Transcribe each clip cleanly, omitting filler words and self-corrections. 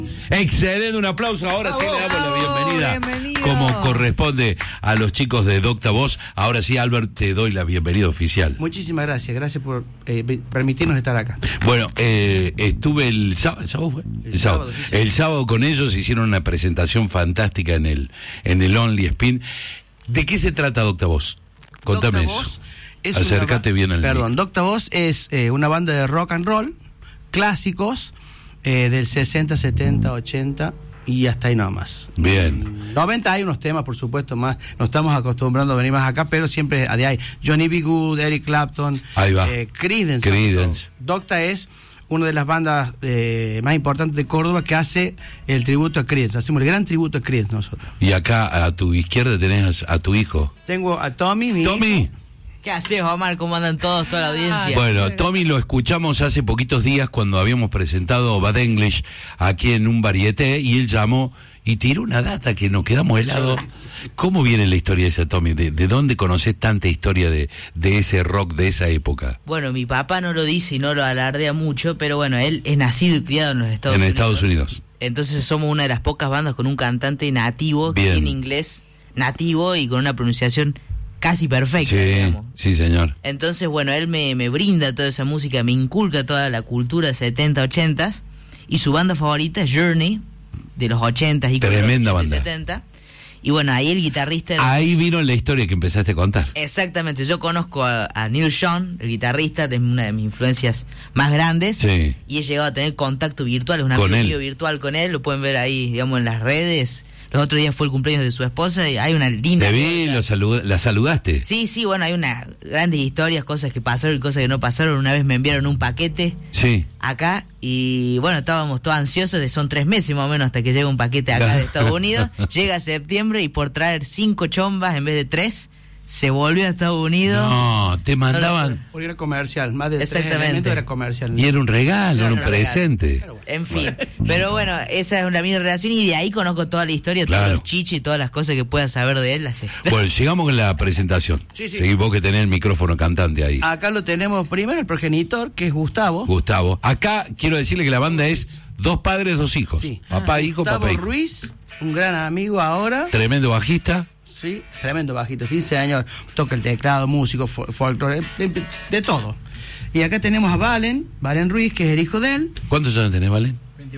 Excelente, un aplauso. Ahora sí le damos la bienvenida bienvenido. como corresponde a los chicos de Docta Voz. Ahora sí, Albert, te doy la bienvenida oficial. Muchísimas gracias por permitirnos estar acá. Bueno, estuve el sábado, ¿sábado fue? El sábado, sí, sí. El sábado con ellos hicieron una presentación fantástica en el Only Spin. ¿De qué se trata Docta Voz? Contame Docta eso. Voz es Acércate bien al Perdón, micro. Docta Voz es una banda de rock and roll, clásicos, del 60, 70, 80 y hasta ahí nomás. Bien. 90 hay unos temas, por supuesto, más. Nos estamos acostumbrando a venir más acá, pero siempre de ahí. Johnny B. Good, Eric Clapton, Ahí va. Creedence. Docta es una de las bandas más importantes de Córdoba que hace el tributo a Creedence. Hacemos el gran tributo a Creedence nosotros. Y acá a tu izquierda tenés a tu hijo. Tengo a Tommy, mi Tommy. hijo. ¿Qué haces, Omar? ¿Cómo andan todos, toda la audiencia? Bueno, Tommy lo escuchamos hace poquitos días cuando habíamos presentado Bad English aquí en un varieté y él llamó y tiró una data que nos quedamos helados. ¿Cómo viene la historia esa, Tommy? ¿De dónde conocés tanta historia de ese rock de esa época? Bueno, mi papá no lo dice y no lo alardea mucho, pero bueno, él es nacido y criado en los Estados Unidos. En Estados Unidos. Entonces somos una de las pocas bandas con un cantante nativo, Bien. que tiene inglés nativo y con una pronunciación casi perfecta, Sí, digamos. sí, señor. Entonces, bueno, él me brinda toda esa música, me inculca toda la cultura 70, 80 y su banda favorita es Journey, de los 80 y Tremenda los 80 y banda. 70. Y bueno, ahí el guitarrista... Ahí vino la historia que empezaste a contar. Exactamente, yo conozco a Neil Young, el guitarrista, es una de mis influencias más grandes. Sí. Y he llegado a tener contacto virtual, es un Con amigo él. virtual con él, lo pueden ver ahí, digamos, en las redes. Los otros días fue el cumpleaños de su esposa y hay una linda... Te vi, la saludaste. Sí, bueno, hay unas grandes historias, cosas que pasaron y cosas que no pasaron. Una vez me enviaron un paquete Sí. acá y bueno, estábamos todos ansiosos, son 3 meses más o menos hasta que llega un paquete acá de Estados Unidos. Llega septiembre y por traer 5 chombas en vez de 3, se volvió a Estados Unidos. No, te mandaban. Porque era comercial, más de 3 Exactamente. elementos era comercial. Y era un regalo, era un Era un regalo. presente. Pero bueno. En fin, pero bueno, esa es una mini relación y de ahí conozco toda la historia, Claro. todos los chichis y todas las cosas que puedas saber de él. Bueno, llegamos con la presentación. Sí. Seguí vos que tenés el micrófono cantante ahí. Acá lo tenemos primero el progenitor, que es Gustavo. Gustavo. Acá quiero decirle que la banda es 2 padres, 2 hijos. Sí. Papá, hijo, Gustavo papá, hijo. Ruiz, un gran amigo ahora. Tremendo bajista. Sí, tremendo bajista, sí, señor. Toca el teclado, músico, folclore, de todo. Y acá tenemos a Valen Ruiz, que es el hijo de él. ¿Cuántos años tenés, Valen?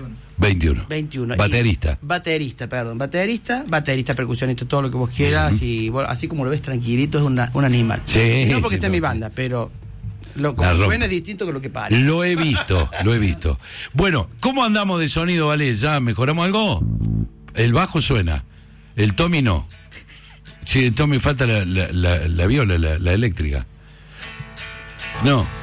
21. 21. Baterista. Baterista, percusionista, todo lo que vos quieras. Y bueno, así como lo ves tranquilito, es un animal. Sí, Y no porque sí, esté en mi no. banda, pero como La rompe. suena es distinto que lo que parece. Lo he visto. Bueno, ¿cómo andamos de sonido, Vale? ¿Ya mejoramos algo? El bajo suena, el Tommy no. Sí, el Tommy falta la viola, la eléctrica. No.